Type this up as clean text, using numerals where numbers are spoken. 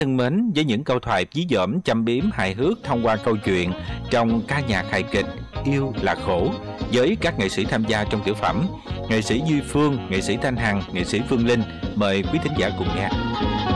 Thân mến, với những câu thoại dí dỏm, châm biếm, hài hước thông qua câu chuyện trong ca nhạc hài kịch Yêu là khổ với các nghệ sĩ tham gia trong tiểu phẩm, nghệ sĩ Duy Phương, nghệ sĩ Thanh Hằng, nghệ sĩ Phương Linh. Mời quý thính giả cùng nghe.